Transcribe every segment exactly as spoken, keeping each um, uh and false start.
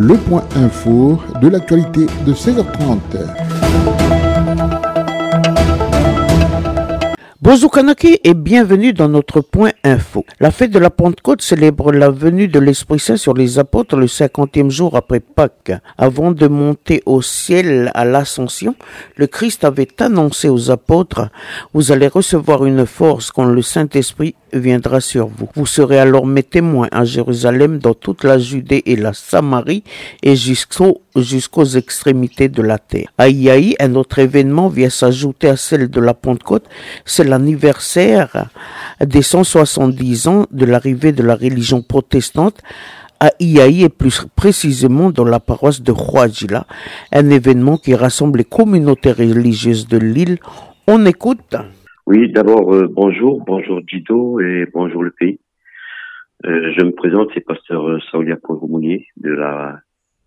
le point info de l'actualité de seize heures trente. Bonjour Kanaki et bienvenue dans notre point info. La fête de la Pentecôte célèbre la venue de l'Esprit Saint sur les apôtres le cinquantième jour après Pâques. Avant de monter au ciel à l'Ascension, le Christ avait annoncé aux apôtres « Vous allez recevoir une force quand le Saint-Esprit viendra sur vous. Vous serez alors mes témoins à Jérusalem, dans toute la Judée et la Samarie et jusqu'au, jusqu'aux extrémités de la terre. » À Yaï, un autre événement vient s'ajouter à celle de la Pentecôte, c'est l'anniversaire des cent soixante-dix ans de l'arrivée de la religion protestante à Iaï et plus précisément dans la paroisse de Khouadjila, un événement qui rassemble les communautés religieuses de l'île. On écoute. Oui, d'abord, euh, bonjour, bonjour Dido et bonjour le pays. Euh, je me présente, c'est pasteur euh, Saoulia Kourmounier de la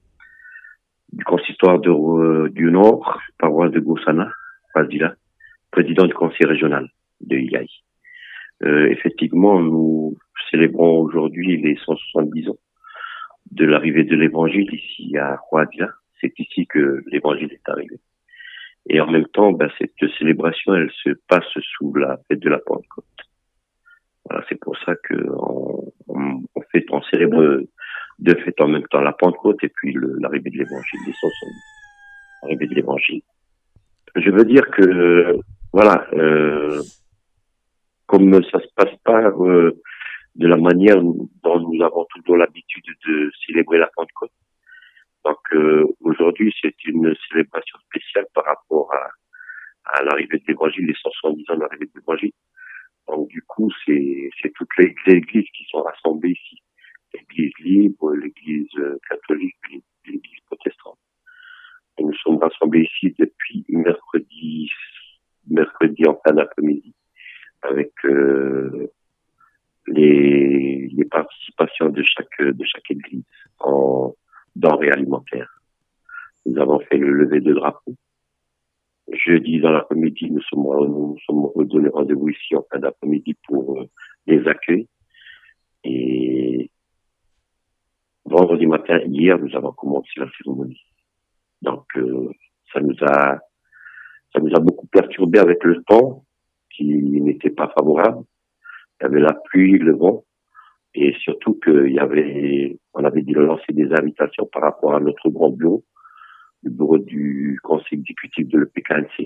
du consistoire de, euh, du Nord, paroisse de Goussana, Khouadjila, président du conseil régional de Iaï. Euh, effectivement, nous célébrons aujourd'hui les cent soixante-dix ans de l'arrivée de l'évangile ici à Khouadjila. C'est ici que l'évangile est arrivé. Et en même temps, ben, cette célébration, elle se passe sous la fête de la Pentecôte. Voilà, c'est pour ça que on, on, on fait, on célèbre deux fêtes en même temps, la Pentecôte et puis le, l'arrivée de l'évangile, les cent soixante-dix, l'arrivée de l'évangile. Je veux dire que, voilà, euh, comme ça se passe pas euh, de la manière dont nous avons toujours l'habitude de célébrer la Pentecôte. Donc euh, aujourd'hui, c'est une célébration spéciale par rapport à, à l'arrivée de l'Évangile, les cent soixante-dix ans de l'arrivée de l'Évangile. Donc du coup, c'est, c'est toutes les églises qui sont rassemblées ici. L'Église libre, l'Église catholique, l'Église protestante. Et nous sommes rassemblés ici depuis mercredi, mercredi en fin d'après-midi, avec euh, les, les participations de chaque de chaque église en denrées alimentaires. Nous avons fait le lever de drapeau. Jeudi dans l'après-midi, nous sommes nous sommes redonnés rendez-vous ici en fin d'après-midi pour euh, les accueils. Et vendredi matin, hier, nous avons commencé la cérémonie. Donc euh, ça nous a ça nous a beaucoup perturbé avec le temps qui n'était pas favorable. Il y avait la pluie, le vent, et surtout qu'il y avait, on avait dû lancer des invitations par rapport à notre grand bureau, le bureau du conseil exécutif de l'E P K N C,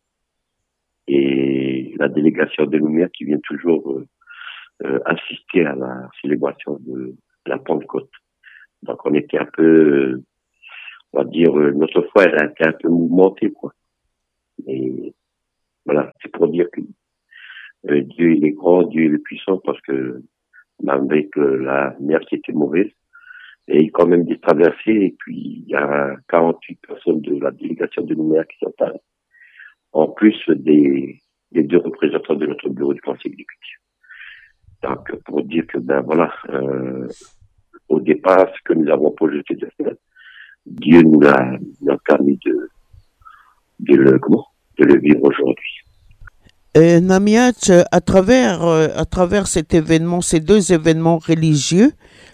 et la délégation de Nouméa qui vient toujours euh, euh, assister à la célébration de la Pentecôte. Donc on était un peu, euh, on va dire, euh, notre foi elle a été un peu mouvementée, quoi. Et voilà, c'est pour dire que euh, Dieu il est grand, Dieu il est puissant, parce que malgré que la mer qui était mauvaise, et il y a quand même des traversées, et puis il y a quarante-huit personnes de la délégation de Nouméa qui sont allées, en plus des, des deux représentants de notre bureau du conseil exécutif. Donc pour dire que ben voilà, euh, au départ, ce que nous avons projeté de faire, Dieu nous a, nous a permis de, de le comment, de le vivre aujourd'hui. Euh, Namiat, à travers, euh, à travers cet événement, ces deux événements religieux,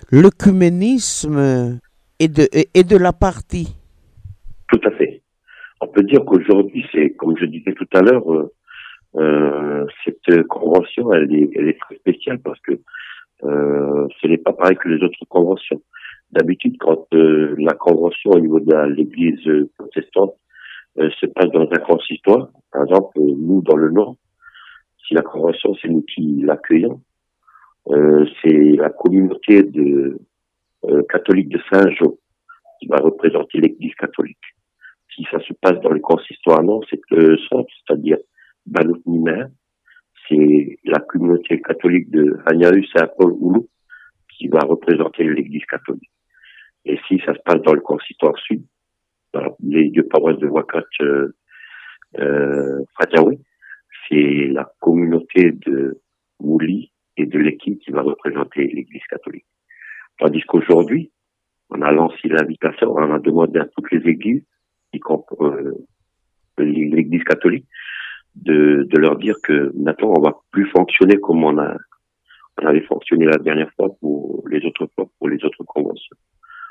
l'œcuménisme est de, est de la partie. Tout à fait. On peut dire qu'aujourd'hui, c'est, comme je disais tout à l'heure, euh, euh, cette convention, elle est, elle est très spéciale parce que euh, ce n'est pas pareil que les autres conventions. D'habitude, quand euh, la convention au niveau de la, l'église protestante euh, se passe dans un consistoire, par exemple, nous, dans le Nord, si la convention, c'est nous qui l'accueillons, euh, c'est la communauté de euh, catholique de Saint-Jean qui va représenter l'église catholique. Si ça se passe dans le consistoire, non, c'est le centre, c'est-à-dire Banout Nimer, c'est la communauté catholique de Agnahu Saint-Paul-Oulou qui va représenter l'église catholique. Et si ça se passe dans le consistoire sud, dans les deux paroisses de Ouakat, euh, euh, Fatiaoui, c'est la communauté de Mouli et de Leki qui va représenter l'église catholique. Tandis qu'aujourd'hui, on a lancé l'invitation, on a demandé à toutes les églises, y compris euh, l'église catholique, de, de leur dire que maintenant on va plus fonctionner comme on a, on avait fonctionné la dernière fois pour les autres fois, pour les autres conventions. Aujourd'hui,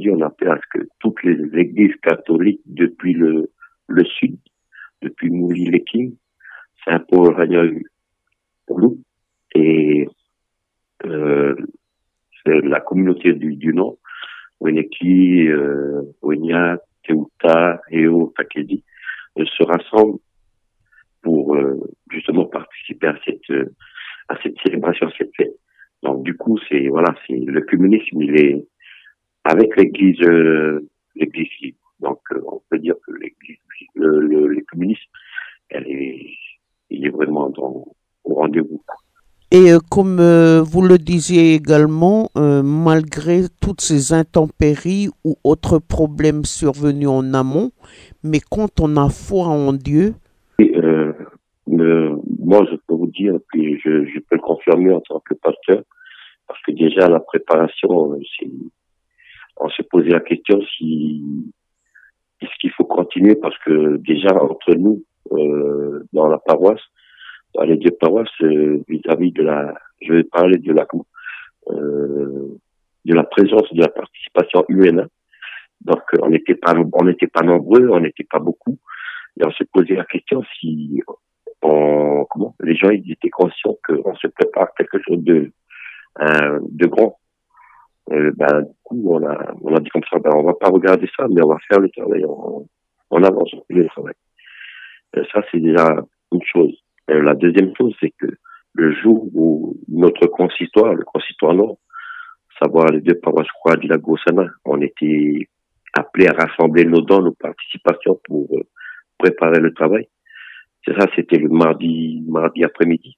aujourd'hui, on appelle à ce que toutes les églises catholiques depuis le, le sud, depuis Mouli-les-Kings, Saint-Paul, Ragnaru, pour nous, et euh, c'est la communauté du, du Nord, Weneki, euh, Wenya, Teuta, Eo, Takedi, euh, se rassemblent pour euh, justement participer à cette euh, à cette célébration, à cette fête. Donc du coup, c'est voilà, c'est le communisme, il est avec l'Église, euh, l'Église libre. Donc euh, on peut dire que l'Église, le, le, le communisme, elle est, il est vraiment dans, au rendez-vous. Et euh, comme euh, vous le disiez également, euh, malgré toutes ces intempéries ou autres problèmes survenus en amont, mais quand on a foi en Dieu. Et, euh, le, moi, je peux vous dire, puis je, je peux le confirmer en tant que pasteur, parce que déjà la préparation, c'est, on s'est posé la question si est-ce qu'il faut continuer, parce que déjà entre nous, euh, dans la paroisse, dans les deux paroisses, euh, vis-à-vis de la, je vais parler de la, euh, de la présence de la participation humaine. Donc on n'était pas, on n'était pas nombreux, on n'était pas beaucoup, et on s'est posé la question si, on, comment, les gens ils étaient conscients qu'on se prépare quelque chose de, euh, de grand. Euh, ben, du coup, on a, on a dit comme ça, ben, on va pas regarder ça, mais on va faire le travail, on, on avance, on fait le travail. Euh, ça, c'est déjà une chose. Euh, la deuxième chose, c'est que le jour où notre consistoire, le consistoire Nord, savoir les deux paroisses croix de la Gossana, on était appelés à rassembler nos dons, nos participations pour euh, préparer le travail. C'est ça, c'était le mardi, mardi après-midi.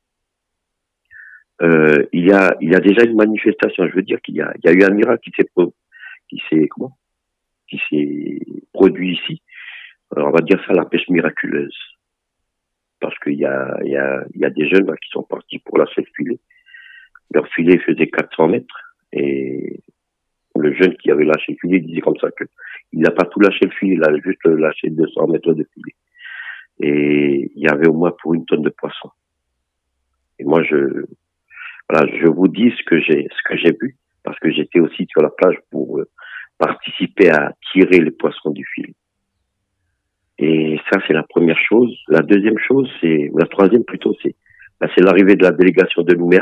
Euh, il y a, il y a déjà une manifestation. Je veux dire qu'il y a, il y a eu un miracle qui s'est, qui s'est, comment, qui s'est produit ici. Alors, on va dire ça la pêche miraculeuse, parce qu'il y a, il y a, il y a des jeunes là qui sont partis pour lâcher le filet. Leur filet faisait quatre cents mètres et le jeune qui avait lâché le filet disait comme ça que il n'a pas tout lâché le filet, il a juste lâché deux cents mètres de filet. Et il y avait au moins pour une tonne de poissons. Et moi, je, voilà, je vous dis ce que j'ai, ce que j'ai vu, parce que j'étais aussi sur la plage pour euh, participer à tirer les poissons du filet. Et ça, c'est la première chose. La deuxième chose, c'est, ou la troisième plutôt, c'est, ben, c'est l'arrivée de la délégation de Nouméa.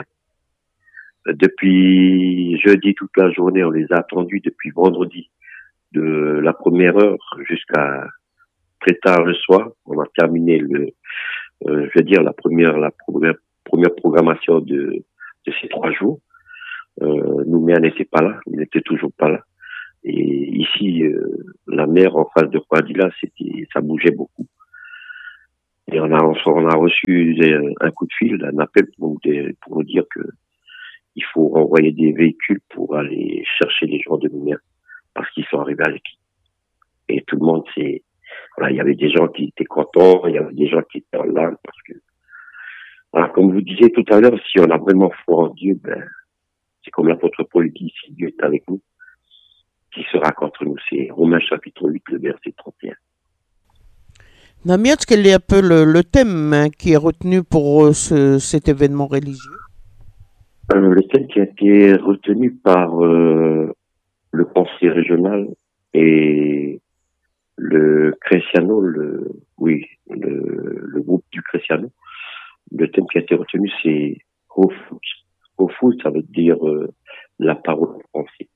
Depuis jeudi toute la journée, on les a attendus depuis vendredi, de la première heure jusqu'à très tard le soir. On a terminé le, euh, je veux dire la première, la première, première programmation de, de ces trois jours. Euh, Nouméa n'était pas là, il n'était toujours pas là. Et ici, euh, la mer en face de Kouadila, c'était, ça bougeait beaucoup. Et on a, on a reçu un coup de fil, un appel pour, pour nous dire que il faut envoyer des véhicules pour aller chercher les gens de Nouméa, parce qu'ils sont arrivés à l'équipe. Et tout le monde s'est, voilà, il y avait des gens qui étaient contents, il y avait des gens qui étaient en larmes, parce que, voilà, comme vous disiez tout à l'heure, si on a vraiment foi en Dieu, ben, c'est comme l'apôtre Paul dit, si Dieu est avec nous, qui sera contre nous. C'est Romains chapitre huit, le verset trente et un. Namiat, quel est un peu le, le thème hein, qui est retenu pour euh, ce, cet événement religieux? euh, Le thème qui a été retenu par euh, le conseil régional et le Cresciano, le, oui, le, le groupe du Cresciano, le thème qui a été retenu, c'est Hofu. Hofu, ça veut dire euh, la parole française.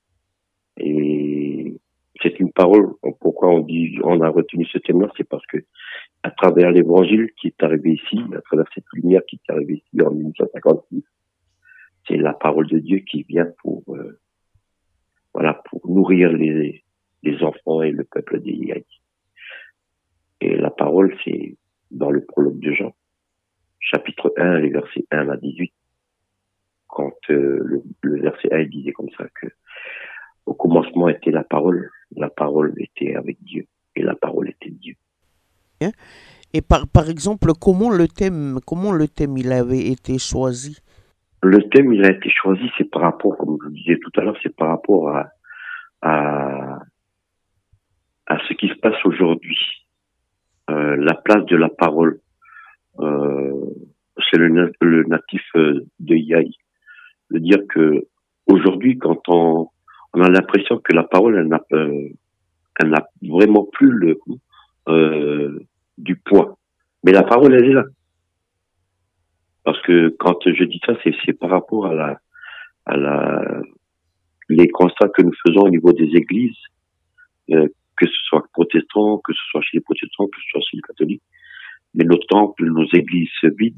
Et c'est une parole, pourquoi on dit, on a retenu ce thème-là, c'est parce que à travers l'évangile qui est arrivé ici, à travers cette lumière qui est arrivée ici en dix-neuf cent cinquante-six, c'est la parole de Dieu qui vient pour, euh, voilà, pour nourrir les, les enfants et le peuple des Yahya. Et la parole, c'est dans le prologue de Jean, chapitre un, les versets un à dix-huit, quand euh, le, le verset un, il disait comme ça que au commencement était la parole, la parole était avec Dieu, et la parole était Dieu. Et par, par exemple, comment le thème, comment le thème il avait été choisi? Le thème, il a été choisi, c'est par rapport, comme je le disais tout à l'heure, c'est par rapport à, à, à ce qui se passe aujourd'hui. Euh, la place de la parole, euh, c'est le, le natif de Yaï. De dire que aujourd'hui, quand on, on a l'impression que la parole, elle n'a, euh, elle n'a vraiment plus le euh, du poids. Mais la parole, elle est là. Parce que quand je dis ça, c'est, c'est par rapport à la, à la, les constats que nous faisons au niveau des églises, euh, que ce soit protestants, que ce soit chez les protestants, que ce soit chez les catholiques. Mais nos temples, nos églises se vident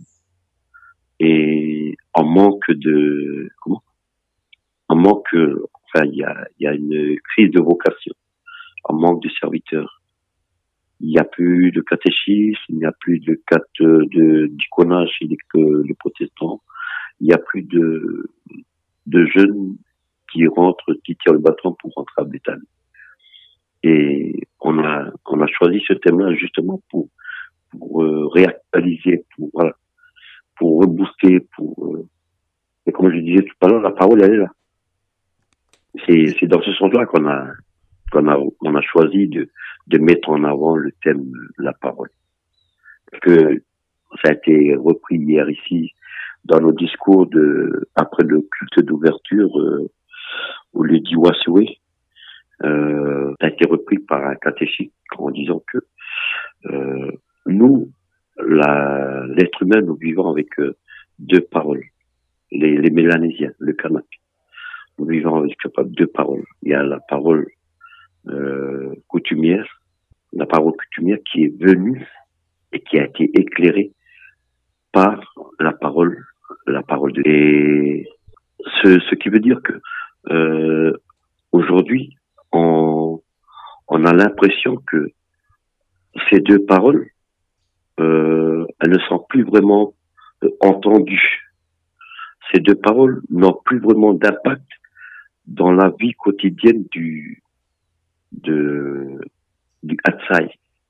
et en manque de, comment? En manque, enfin, il y a, il y a une crise de vocation, en manque de serviteurs. Il n'y a plus de catéchisme, il n'y a plus de cat, de, d'iconage chez les, les protestants. Il n'y a plus de, de jeunes qui rentrent, qui tirent le bâton pour rentrer à Bethany. Et on a, on a choisi ce thème-là justement pour, pour euh, réactualiser, pour, voilà, pour rebooster, pour, euh, et comme je disais tout à l'heure, la parole, elle est là. C'est, c'est dans ce sens-là qu'on a, qu'on a, on a choisi de, de mettre en avant le thème la parole. Parce que ça a été repris hier ici dans nos discours de, après le culte d'ouverture, euh, au lieu d'Iwasoué, euh, ça a été repris par un catéchique en disant que, euh, nous, la, l'être humain, nous vivons avec euh, deux paroles. Les, les Mélanésiens, le Kanak. Nous vivons avec deux paroles. Il y a la parole euh, coutumière, la parole coutumière qui est venue et qui a été éclairée par la parole, la parole de. Et ce, ce qui veut dire que euh, aujourd'hui, on, on a l'impression que ces deux paroles, euh, elles ne sont plus vraiment euh, entendues. Ces deux paroles n'ont plus vraiment d'impact dans la vie quotidienne du de du Hatsai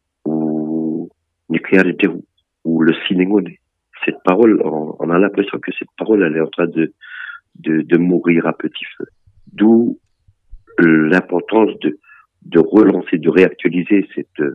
ou Nukiareteru ou le Sinengone. Cette parole, on, on a l'impression que cette parole, elle est en train de de, de mourir à petit feu. D'où l'importance de de relancer, de réactualiser cette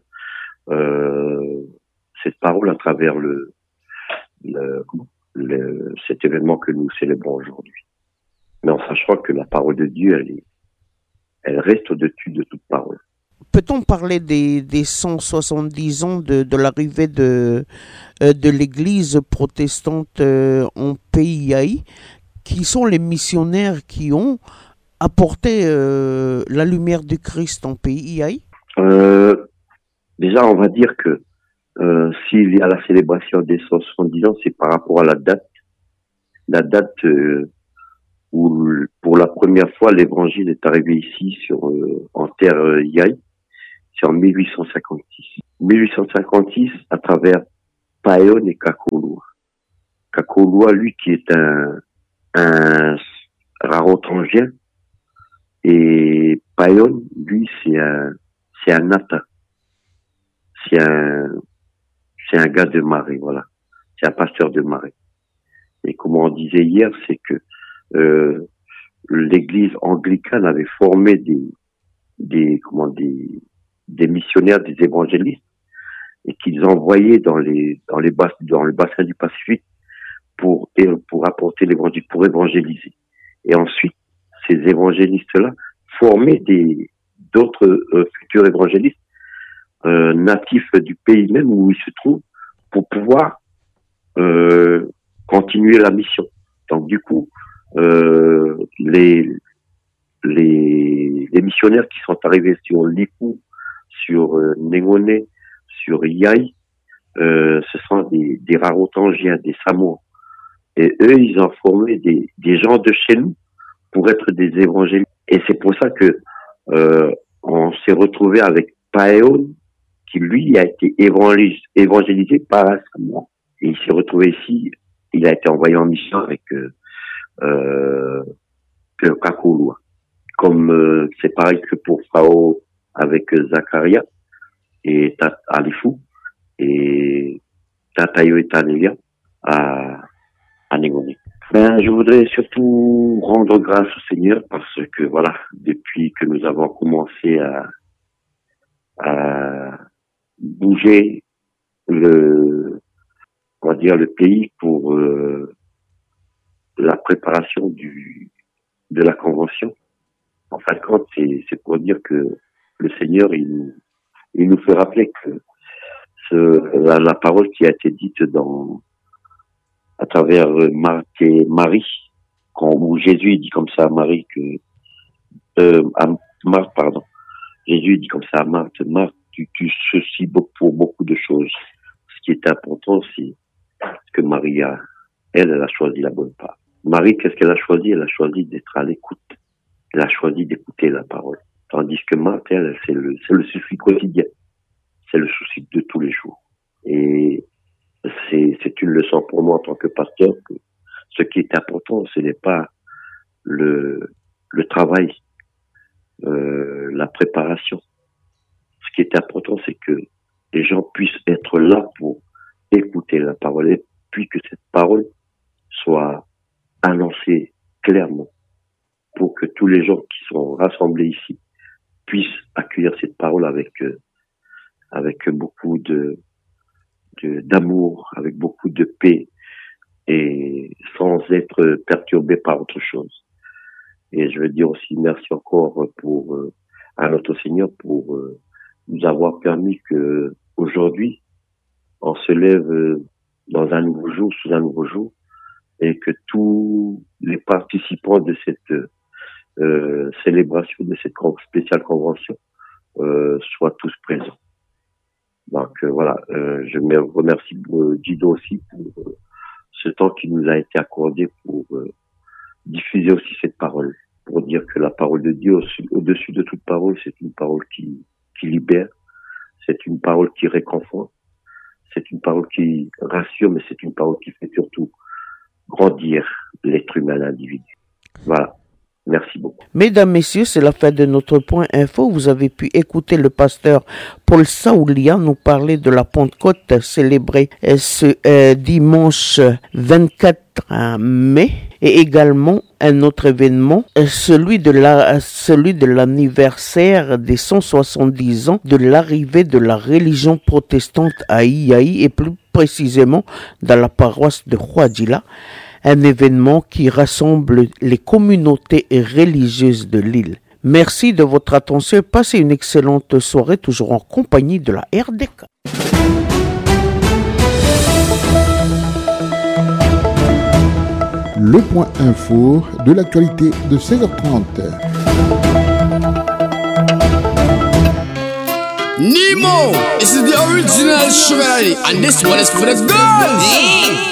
euh, cette parole à travers le, le, le cet événement que nous célébrons aujourd'hui. Mais en sachant que la parole de Dieu, elle est, elle reste au-dessus de toute parole. Peut-on parler des, des cent soixante-dix ans de, de l'arrivée de, euh, de l'Église protestante euh, en P I A I, qui sont les missionnaires qui ont apporté euh, la lumière du Christ en P I A I? euh, Déjà, on va dire que euh, s'il y a la célébration des cent soixante-dix ans, c'est par rapport à la date, la date euh, où pour la première fois l'évangile est arrivé ici sur euh, en terre euh, Yaï, c'est en mille huit cent cinquante-six. mille huit cent cinquante-six à travers Paeon et Kakolua. Kakolua, lui, qui est un un rarotangien, et Paeon, lui, c'est un c'est un nata, c'est un c'est un gars de marée, voilà, c'est un pasteur de marée. Et comme on disait hier, c'est que euh, l'église anglicane avait formé des, des, comment, des, des missionnaires, des évangélistes, et qu'ils envoyaient dans les, dans les bas, dans le bassin du Pacifique pour, pour apporter l'évangile, pour évangéliser. Et ensuite, ces évangélistes-là formaient des, d'autres euh, futurs évangélistes, euh, natifs du pays même où ils se trouvent, pour pouvoir, euh, continuer la mission. Donc, du coup, Euh, les, les, les missionnaires qui sont arrivés sur Lipu, sur euh, Nengone, sur Yaï, euh, ce sont des, des Rarotongiens, des Samoans. Et eux, ils ont formé des, des gens de chez nous pour être des évangélistes. Et c'est pour ça que euh, on s'est retrouvé avec Paeon, qui lui a été évangélisé, évangélisé par un Samoan. Et il s'est retrouvé ici, il a été envoyé en mission avec euh, Euh, que Kakolua. Comme euh, c'est pareil que pour Phao avec euh, Zakaria et Tat Alifou et Tatayo et Tanelia à, à Négoni. Ben, je voudrais surtout rendre grâce au Seigneur parce que voilà, depuis que nous avons commencé à, à bouger le, on va dire le pays pour euh, la préparation du de la convention, En fin de compte, c'est, c'est pour dire que le Seigneur, il nous, il nous fait rappeler que ce, la, la parole qui a été dite dans, à travers Marthe et Marie, quand, où Jésus dit comme ça à Marie que, euh, à Marthe, pardon. Jésus dit comme ça à Marthe, Marthe, tu, tu soucies beaucoup pour beaucoup de choses. Ce qui est important, c'est que Marie a, elle, elle a choisi la bonne part. Marie, qu'est-ce qu'elle a choisi? Elle a choisi d'être à l'écoute. Elle a choisi d'écouter la parole. Tandis que Marthe, elle, c'est le, c'est le souci quotidien. C'est le souci de tous les jours. Et c'est, c'est une leçon pour moi en tant que pasteur que ce qui est important, ce n'est pas le, le travail, euh, la préparation. Ce qui est important, c'est que les gens puissent être là pour écouter la parole et puis que cette parole soit annoncée clairement pour que tous les gens qui sont rassemblés ici puissent accueillir cette parole avec euh, avec beaucoup de, de d'amour, avec beaucoup de paix et sans être perturbés par autre chose. Et je veux dire aussi merci encore pour euh, à notre Seigneur pour euh, nous avoir permis que aujourd'hui on se lève euh, dans un nouveau jour, sous un nouveau jour, et que tous les participants de cette euh, célébration, de cette spéciale convention, euh, soient tous présents. Donc euh, voilà, euh, je me remercie euh, Guido aussi pour euh, ce temps qui nous a été accordé pour euh, diffuser aussi cette parole, pour dire que la parole de Dieu, au-dessus de toute parole, c'est une parole qui, qui libère, c'est une parole qui réconforte, c'est une parole qui rassure, mais c'est une parole qui fait surtout grandir l'être humain, l'individu. Voilà. Merci beaucoup. Mesdames, Messieurs, c'est la fin de notre point info. Vous avez pu écouter le pasteur Paul Saoulia nous parler de la Pentecôte célébrée ce euh, dimanche vingt-quatre mai et également un autre événement, celui de la, celui de l'anniversaire des cent soixante-dix ans de l'arrivée de la religion protestante à Ihaï et plus précisément dans la paroisse de Huadila. Un événement qui rassemble les communautés religieuses de l'île. Merci de votre attention et passez une excellente soirée toujours en compagnie de la R D K. Le point info de l'actualité de seize heures trente. Nemo, this is the original Sugar and this one is for the girls.